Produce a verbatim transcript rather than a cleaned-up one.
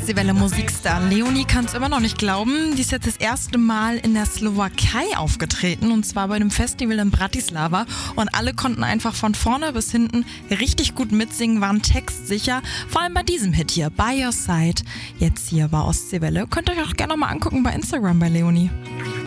Ostseewelle Musikstar Leonie kann es immer noch nicht glauben. Die ist jetzt das erste Mal in der Slowakei aufgetreten und zwar bei einem Festival in Bratislava und alle konnten einfach von vorne bis hinten richtig gut mitsingen, waren textsicher. Vor allem bei diesem Hit hier, By Your Side, jetzt hier bei Ostseewelle. Könnt ihr euch auch gerne noch mal angucken bei Instagram bei Leonie.